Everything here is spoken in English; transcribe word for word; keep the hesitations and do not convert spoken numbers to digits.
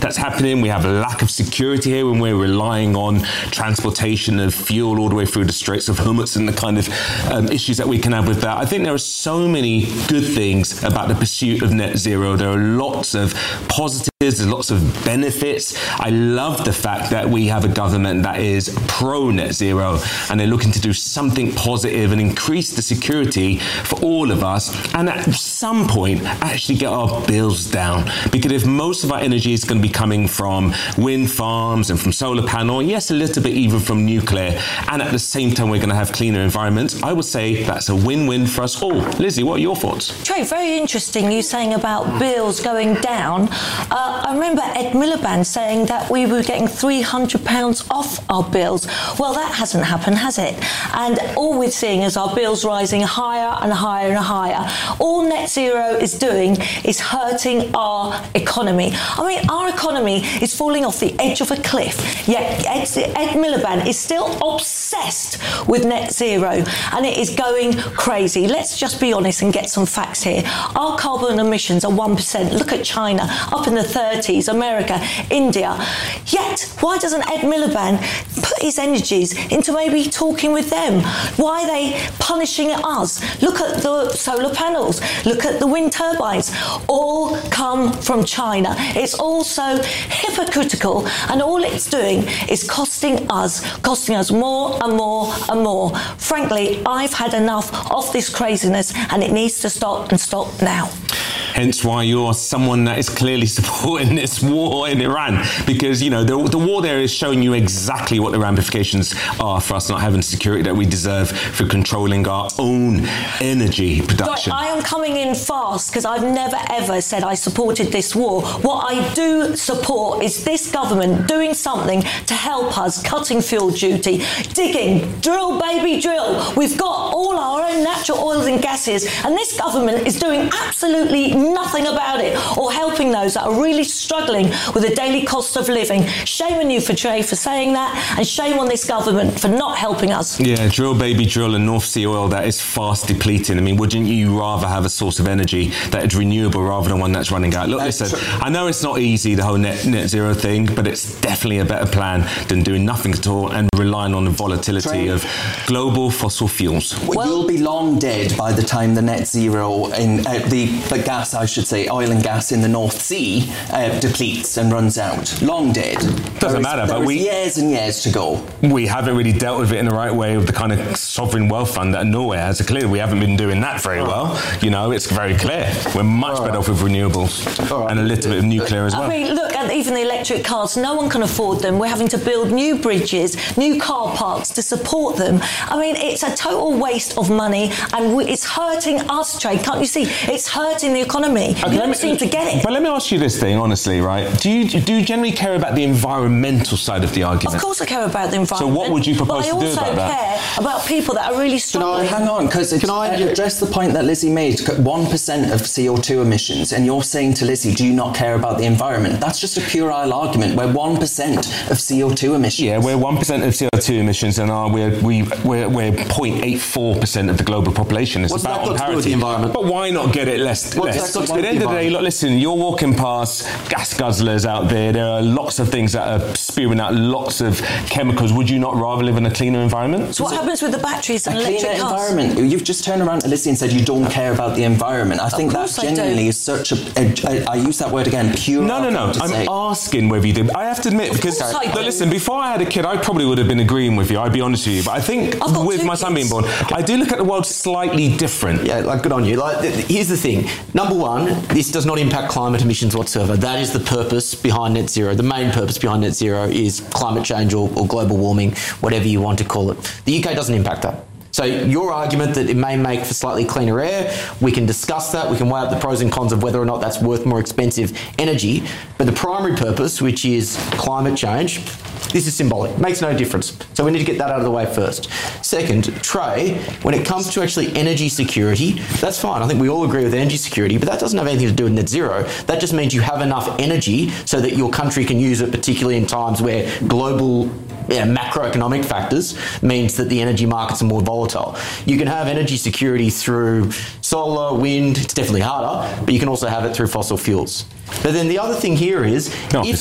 that's happening. We have a lack of security here when we're relying on transportation of fuel all the way through the Straits of Hormuz and the kind of um, issues that we can have with that. I think there are so many good things about the pursuit of net zero. There are lots of positives, there's lots of benefits. I love the fact that we have a government that is pro net zero and they're looking to do something positive and increase the security for all of us, and at some point actually get our bills down. Because if most of our energy is going to be coming from wind farms and from solar panel, yes, a little bit even from nuclear, and at the same time we're going to have cleaner environments, I would say that's a win-win for us all. Lizzie, what are your thoughts? Trey, very interesting you saying about bills going down. Uh, I remember Ed Miliband saying that we were getting three hundred pounds off our bills. Well, that hasn't happened, has it? And all we're seeing is our bills rising higher and higher and higher. All net zero is doing is hurting our economy. I mean, our economy is falling off the edge of a cliff, yet Ed, Ed Miliband is still obsessed with net zero, and it is going crazy. Let's just be honest and get some facts here. Our carbon emissions are one percent. Look at China, up in the thirties, America, India. Yet, why doesn't Ed Miliband put his energies into maybe talking with them? Why are they punishing us? Look at the solar panels, look at the wind turbines, all come from China. It's all so hypocritical, and all it's doing is costing us, costing us more and more and more. Frankly, I've had enough of this craziness, and it needs to stop and stop now. Hence why you're someone that is clearly supporting this war in Iran, because, you know, the, the war there is showing you exactly what the ramifications are for us not having the security that we deserve for controlling our own energy production. Right, I am coming in fast because I've never ever said I supported this war. What I do support is this government doing something to help us, cutting fuel duty, digging, drill baby drill. We've got all our own natural oils and gases, and this government is doing absolutely nothing about it, or helping those that are really struggling with the daily cost of living. Shame on you, for Trey, for saying that, and shame on this government for not helping us. Yeah, drill baby drill and North Sea oil that is fast depleting. I mean, wouldn't you rather have a source of energy that is renewable rather than one that's running out? Look, listen, I know it's not easy, the whole net, net zero thing, but it's definitely a better plan than doing nothing at all and relying on the volatility Trey. of global fossil fuels. Well, you'll be long dead by the time the net zero in uh, the, the gas, I should say, oil and gas in the North Sea uh, depletes and runs out. Long dead. Doesn't is, matter, but we years and years to go. We haven't really dealt with it in the right way with the kind of sovereign wealth fund that Norway has. So clearly, we haven't been doing that very well. You know, it's very clear. We're much better off with renewables right. and a little bit of nuclear as well. I mean, look at even the electric cars. No one can afford them. We're having to build new bridges, new car parks to support them. I mean, it's a total waste of money, and we, it's hurting us, Trey. Can't you see? It's hurting the economy. Okay, you don't me, seem to get it. But let me ask you this thing, honestly, right? Do you do you generally care about the environmental side of the argument? Of course I care about the environment. So what would you propose to do about that? But I also care about people that are really struggling. Can I, hang on, because can I address the point that Lizzie made? one percent of C O two emissions, and you're saying to Lizzie, do you not care about the environment? That's just a puerile argument. We're one percent of C O two emissions. Yeah, we're one percent of C O two emissions, and are, we're, we, we're, we're zero point eight four percent of the global population. It's What's about that on got to do with parity. the environment? But why not get it less? What's less? that got to At do the with end the of the day, look, listen, you're walking past gas guzzlers out there. There are lots of things that are spewing out lots of chemicals. Would you not rather live in a cleaner environment? So what happens with the batteries and a electric cleaner cars? environment. You've just turned around to Lizzie and said you don't care about the environment. I think that genuinely is such a, a, a, I use that word again, pure. No, no, no. I'm say. asking whether you do. I have to admit, because look, listen, before I had a kid, I probably would have been agreeing with you. I'd be honest with you. But I think with my son being born, okay. I do look at the world slightly different. Yeah, like good on you. Like, th- here's the thing. Number one, this does not impact climate emissions whatsoever. That is the purpose behind net zero. The main purpose behind net zero is climate change or, or global warming, whatever you want to call it. The U K doesn't impact that. So your argument that it may make for slightly cleaner air, we can discuss that. We can weigh up the pros and cons of whether or not that's worth more expensive energy. But the primary purpose, which is climate change, this is symbolic. Makes no difference. So we need to get that out of the way first. Second, Trey, when it comes to actually energy security, that's fine. I think we all agree with energy security, but that doesn't have anything to do with net zero. That just means you have enough energy so that your country can use it, particularly in times where global yeah, macroeconomic factors means that the energy markets are more volatile. You can have energy security through solar, wind. It's definitely harder, but you can also have it through fossil fuels. But then the other thing here is, no, if